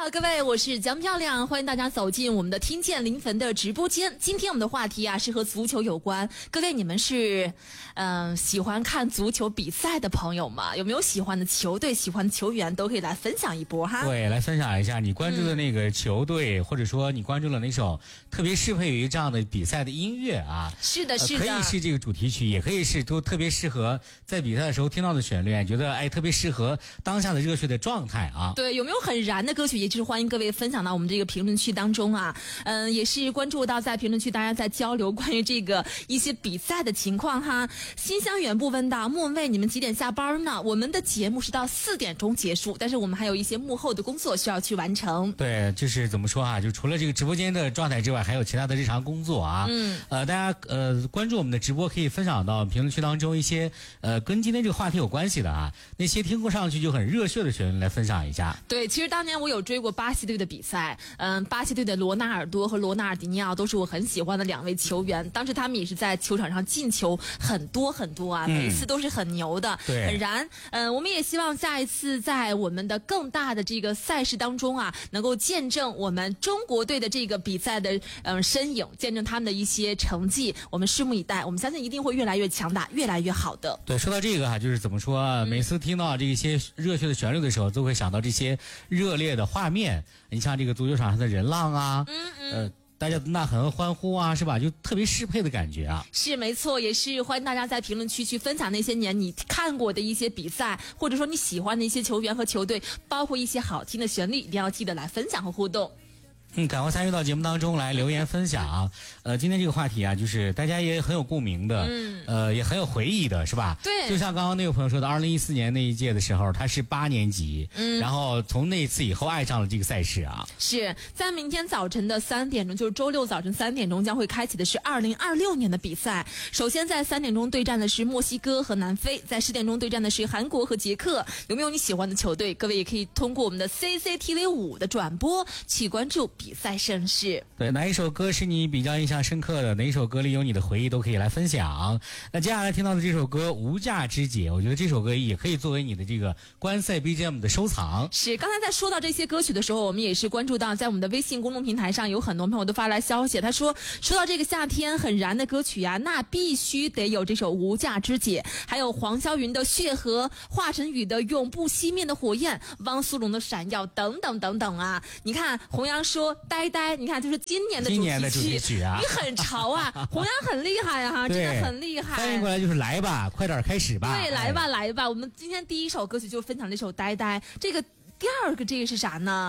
好，各位，我是江漂亮，欢迎大家走进我们的听见临汾的直播间。今天我们的话题啊是和足球有关。各位，你们是喜欢看足球比赛的朋友吗？有没有喜欢的球队、喜欢的球员，都可以来分享一波哈。 对，来分享一下你关注的那个球队，或者说你关注了哪首特别适配于这样的比赛的音乐啊？ 是的，是的， 可以是这个主题曲，也可以是都特别适合在比赛的时候听到的旋律，觉得特别适合当下的热血的状态啊。 对，有没有很燃的歌曲？也就是欢迎各位分享到我们这个评论区当中啊。也是关注到在评论区大家在交流关于这个一些比赛的情况哈。心香远不问道，莫文蔚，你们几点下班呢？我们的节目是到4点钟结束，但是我们还有一些幕后的工作需要去完成。 对，就是怎么说啊？就除了这个直播间的状态之外，还有其他的日常工作啊。大家关注我们的直播，可以分享到评论区当中一些跟今天这个话题有关系的啊，那些听过上去就很热血的旋律来分享一下。 对，其实当年我有追过巴西队的比赛，巴西队的罗纳尔多和罗纳尔迪尼奥都是我很喜欢的2位球员，当时他们也是在球场上进球很多很多啊，每一次都是很牛的，很燃。我们也希望下一次在我们的更大的这个赛事当中啊，能够见证我们中国队的这个比赛的身影，见证他们的一些成绩，我们拭目以待，我们相信一定会越来越强大，越来越好的。 对，说到这个就是怎么说，每次听到这些热血的旋律的时候，都会想到这些热烈的画面。你像这个足球场上的人浪啊，大家的呐喊和欢呼啊，是吧？就特别适配的感觉啊。 是没错，也是欢迎大家在评论区去分享那些年你看过的一些比赛，或者说你喜欢的一些球员和球队，包括一些好听的旋律，一定要记得来分享和互动。 赶快参与到节目当中来留言分享。今天这个话题啊，就是大家也很有共鸣的，也很有回忆的，是吧？ 对。 就像刚刚那个朋友说的，2014年那一届的时候，他是8年级，然后从那一次以后爱上了这个赛事啊。 是在明天早晨的3点钟，就是周六早晨3点钟将会开启的是2026年的比赛。首先在3点钟对战的是墨西哥和南非，在10点钟对战的是韩国和捷克。有没有你喜欢的球队？各位也可以通过我们的 CCTV5 的转播去关注比赛盛世。 对，哪一首歌是你比较印象深刻的？哪一首歌里有你的回忆都可以来分享。那接下来听到的这首歌《无价之姐》，我觉得这首歌也可以作为你的这个观赛 BGM 的收藏。 是，刚才在说到这些歌曲的时候，我们也是关注到在我们的微信公众平台上有很多朋友都发来消息，他说到这个夏天很燃的歌曲啊，那必须得有这首《无价之姐》，还有黄霄云的《血河》，华晨宇的《永不熄灭的火焰》，汪苏泷的《闪耀》等等等等啊。你看弘扬说呆呆，你看就是今年的主题曲啊，你很潮啊，弘扬很厉害啊，真的很厉害。 翻译过来就是来吧，快点开始吧。 对，来吧来吧。我们今天第一首歌曲就分享这首呆呆，这个第二个这个是啥呢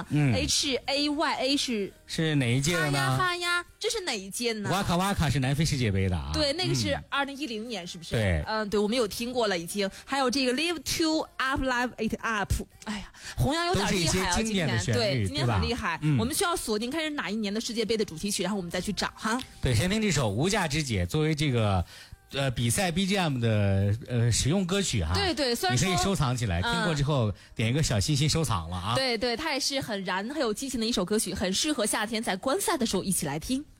？HAYA 是哪一届的呢？ 哈呀，这是哪一届呢？ 哇卡哇卡是南非世界杯的啊。 对，那个是2010年，是不是？ 对， 对，我们有听过了已经。还有这个 Live to Up Live It Up， 哎呀，弘扬有点厉害啊，今天对，今天很厉害。我们需要锁定看是哪一年的世界杯的主题曲，然后我们再去找哈。 对，先听这首《无价之姐》作为这个。比赛 BGM 的使用歌曲哈， 对，虽然说你可以收藏起来，听过之后点一个小心心收藏了啊。 对，它也是很燃、很有激情的一首歌曲，很适合夏天在观赛的时候一起来听。